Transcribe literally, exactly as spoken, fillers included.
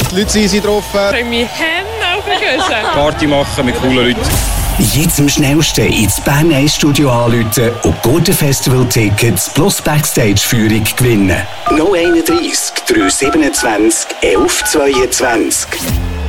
die Leute sind sie getroffen. Ich freue mich Hände auf den Küssen. Party machen mit coolen Leuten. Jetzt am schnellsten ins Bern eins Studio anrufen und gute Festival-Tickets plus Backstage-Führung gewinnen. null eins eins, drei sieben zwei, eins eins zweiundzwanzig.